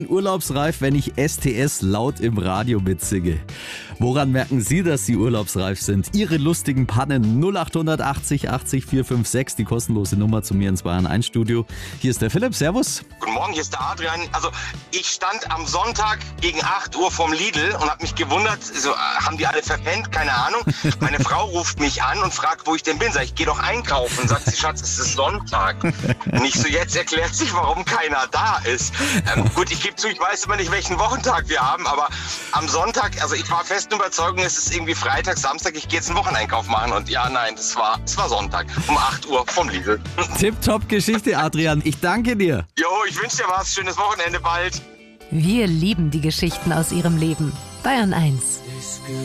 Urlaubsreif, wenn ich STS laut im Radio mitsinge. Woran merken Sie, dass Sie urlaubsreif sind? Ihre lustigen Pannen 0880 80 456, die kostenlose Nummer zu mir ins Bayern 1 Studio. Hier ist der Philipp, servus. Guten Morgen, hier ist der Adrian. Also ich stand am Sonntag gegen 8 Uhr vorm Lidl und habe mich gewundert, so, haben die alle verpennt? Keine Ahnung. Meine Frau ruft mich an und fragt, wo ich denn bin. Sag ich, geh doch einkaufen. Sagt sie, Schatz, es ist Sonntag. Nicht so, jetzt erklärt sich, warum keiner da ist. Gut, ich gebe zu, ich weiß immer nicht, welchen Wochentag wir haben, aber am Sonntag, also ich war festen Überzeugung, es ist irgendwie Freitag, Samstag, ich gehe jetzt einen Wocheneinkauf machen und ja, nein, es war Sonntag um 8 Uhr vom Lidl. Tipptopp Geschichte, Adrian. Ich danke dir. Jo, ich wünsche dir was, schönes Wochenende bald. Wir lieben die Geschichten aus Ihrem Leben. Bayern 1.